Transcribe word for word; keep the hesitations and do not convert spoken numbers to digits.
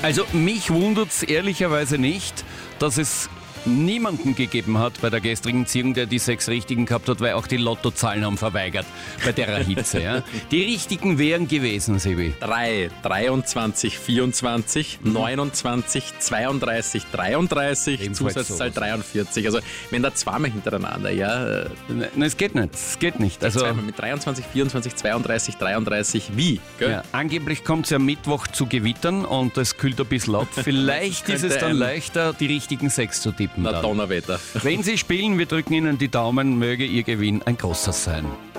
Also mich wundert's ehrlicherweise nicht, dass es niemanden gegeben hat bei der gestrigen Ziehung, der die sechs Richtigen gehabt hat, weil auch die Lottozahlen haben verweigert bei der Hitze. Ja. Die Richtigen wären gewesen, Sebi. drei, dreiundzwanzig, vierundzwanzig, neunundzwanzig, zweiunddreißig, dreiunddreißig, Ebenfalls Zusatzzahl sowas. dreiundvierzig. Also wenn da zweimal hintereinander, ja. äh, Nein, es geht nicht. Es geht nicht. Also, Zweimal mit dreiundzwanzig, vierundzwanzig, zweiunddreißig, dreiunddreißig, wie? Gell? ja, angeblich kommt es ja Mittwoch zu Gewittern und es kühlt ein bisschen ab. Vielleicht ist es könnte dann ein- leichter, die richtigen sechs zu tippen. Na, Dann. Donnerwetter. Wenn Sie spielen, wir drücken Ihnen die Daumen, möge Ihr Gewinn ein großer sein.